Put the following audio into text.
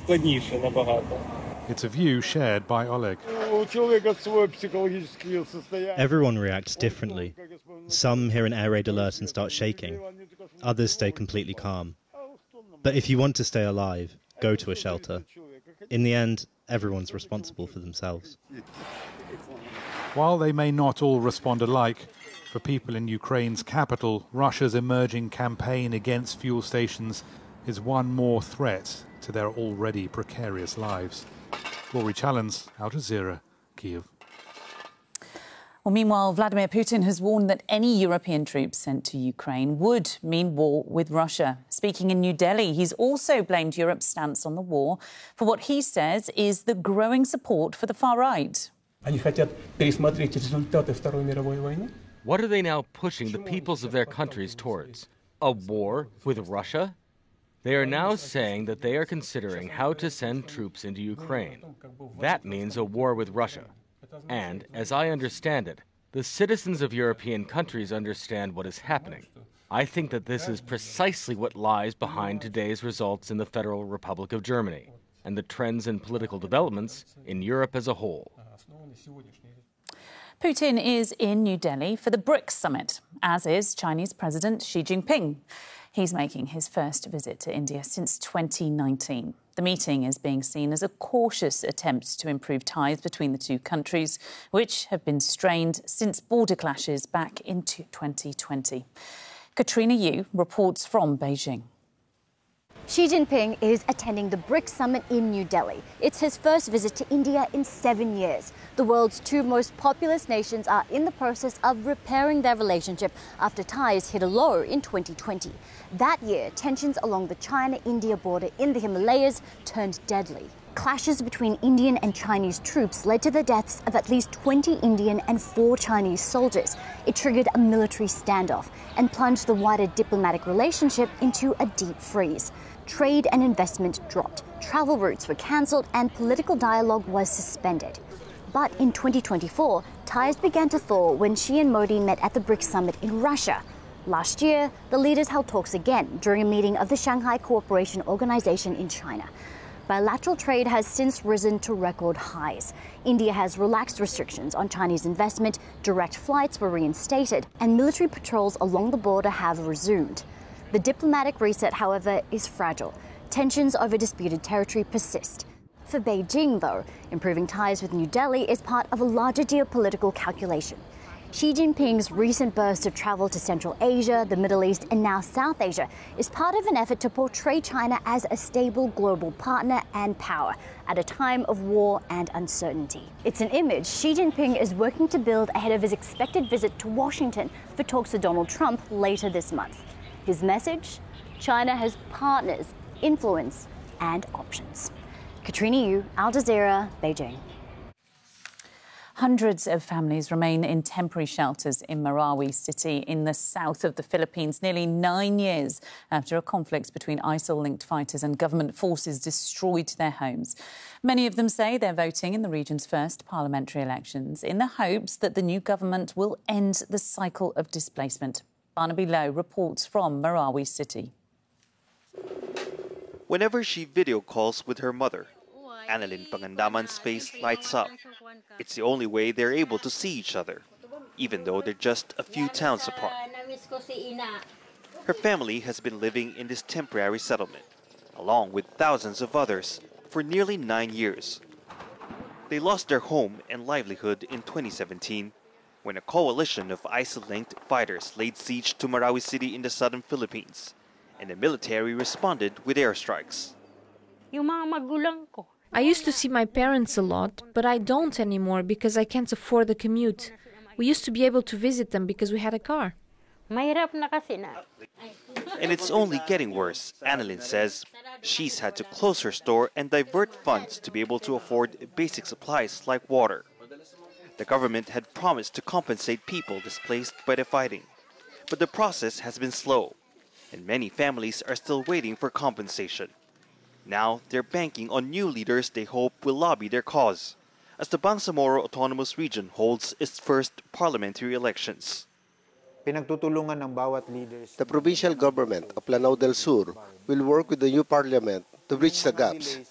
складніше набагато. It's a view shared by Oleg. Everyone reacts differently. Some hear an air raid alert and start shaking. Others stay completely calm. But if you want to stay alive, go to a shelter. In the end, everyone's responsible for themselves. While they may not all respond alike, for people in Ukraine's capital, Russia's emerging campaign against fuel stations is one more threat to their already precarious lives. Rory Challens, Al Jazeera, Kyiv. Well, meanwhile, Vladimir Putin has warned that any European troops sent to Ukraine would mean war with Russia. Speaking in New Delhi, he's also blamed Europe's stance on the war for what he says is the growing support for the far right. What are they now pushing the peoples of their countries towards? A war with Russia? They are now saying that they are considering how to send troops into Ukraine. That means a war with Russia. And, as I understand it, the citizens of European countries understand what is happening. I think that this is precisely what lies behind today's results in the Federal Republic of Germany and the trends in political developments in Europe as a whole. Putin is in New Delhi for the BRICS summit, as is Chinese President Xi Jinping. He's making his first visit to India since 2019. The meeting is being seen as a cautious attempt to improve ties between the two countries, which have been strained since border clashes back in 2020. Katrina Yu reports from Beijing. Xi Jinping is attending the BRICS summit in New Delhi. It's his first visit to India in 7 years. The world's two most populous nations are in the process of repairing their relationship after ties hit a low in 2020. That year, tensions along the China-India border in the Himalayas turned deadly. Clashes between Indian and Chinese troops led to the deaths of at least 20 Indian and 4 Chinese soldiers. It triggered a military standoff and plunged the wider diplomatic relationship into a deep freeze. Trade and investment dropped, travel routes were cancelled, and political dialogue was suspended. But in 2024, ties began to thaw when Xi and Modi met at the BRICS summit in Russia. Last year, the leaders held talks again during a meeting of the Shanghai Cooperation Organization in China. Bilateral trade has since risen to record highs. India has relaxed restrictions on Chinese investment, direct flights were reinstated, and military patrols along the border have resumed. The diplomatic reset, however, is fragile. Tensions over disputed territory persist. For Beijing, though, improving ties with New Delhi is part of a larger geopolitical calculation. Xi Jinping's recent burst of travel to Central Asia, the Middle East, and now South Asia is part of an effort to portray China as a stable global partner and power at a time of war and uncertainty. It's an image Xi Jinping is working to build ahead of his expected visit to Washington for talks with Donald Trump later this month. His message? China has partners, influence, and options. Katrina Yu, Al Jazeera, Beijing. Hundreds of families remain in temporary shelters in Marawi city in the south of the Philippines, nearly 9 years after a conflict between ISIL-linked fighters and government forces destroyed their homes. Many of them say they're voting in the region's first parliamentary elections in the hopes that the new government will end the cycle of displacement. Barnaby Lowe reports from Marawi city. Whenever she video calls with her mother, Annalyn Pangandaman's face lights up. It's the only way they're able to see each other, even though they're just a few towns apart. Her family has been living in this temporary settlement, along with thousands of others, for nearly 9 years. They lost their home and livelihood in 2017 when a coalition of ISIL-linked fighters laid siege to Marawi City in the southern Philippines, and the military responded with airstrikes. I used to see my parents a lot, but I don't anymore because I can't afford the commute. We used to be able to visit them because we had a car. And it's only getting worse, Annalyn says. She's had to close her store and divert funds to be able to afford basic supplies like water. The government had promised to compensate people displaced by the fighting, but the process has been slow, and many families are still waiting for compensation. Now, they're banking on new leaders they hope will lobby their cause, as the Bangsamoro Autonomous Region holds its first parliamentary elections. The provincial government of Lanao del Sur will work with the new parliament to bridge the gaps